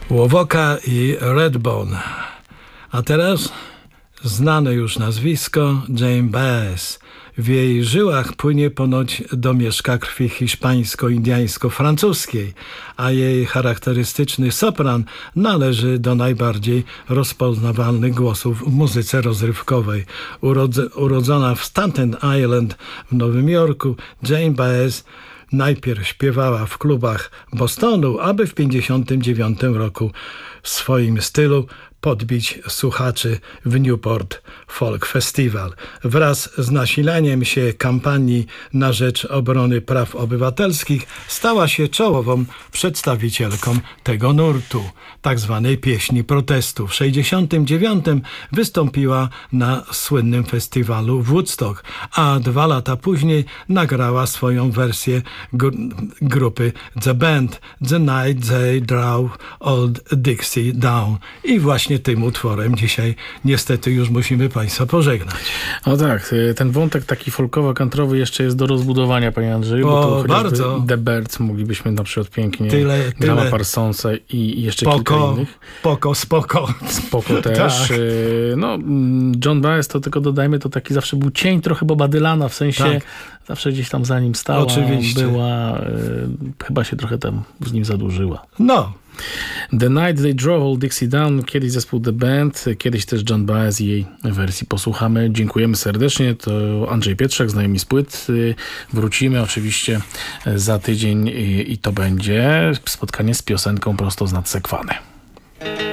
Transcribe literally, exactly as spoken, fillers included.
Łowoka i Redbone. A teraz znane już nazwisko Jane Baez. W jej żyłach płynie ponoć domieszka krwi hiszpańsko-indiańsko-francuskiej, a jej charakterystyczny sopran należy do najbardziej rozpoznawalnych głosów w muzyce rozrywkowej. Urodze, urodzona w Staten Island w Nowym Jorku, Jane Baez najpierw śpiewała w klubach Bostonu, aby w pięćdziesiątym dziewiątym roku w swoim stylu podbić słuchaczy w Newport Folk Festival. Wraz z nasilaniem się kampanii na rzecz obrony praw obywatelskich stała się czołową przedstawicielką tego nurtu, tak zwanej pieśni protestu. W sześćdziesiątym dziewiątym wystąpiła na słynnym festiwalu Woodstock, a dwa lata później nagrała swoją wersję gr- grupy The Band, The Night They Drove Old Dixie Down. I właśnie tym utworem dzisiaj niestety już musimy Państwa pożegnać. No tak, ten wątek taki folkowo-kantrowy jeszcze jest do rozbudowania, panie Andrzeju, bo o, tu bardzo. The Birds moglibyśmy na przykład pięknie, tyle, Grama tyle. Parsonsa i jeszcze Spoko, kilka innych. Spoko, spoko. Spoko też. Tak. No, John Baez, to tylko dodajmy, to taki zawsze był cień trochę Boba Dylana, w sensie Tak. zawsze gdzieś tam za nim stała, Oczywiście. była, y, chyba się trochę tam z nim zadłużyła. No. The Night They Drove Old Dixie Down, kiedyś zespół The Band, kiedyś też John Baez i jej wersji posłuchamy. Dziękujemy serdecznie, to Andrzej Pietrzak, znajomi z płyt. Wrócimy oczywiście za tydzień i to będzie spotkanie z piosenką prosto z Nadsekwany.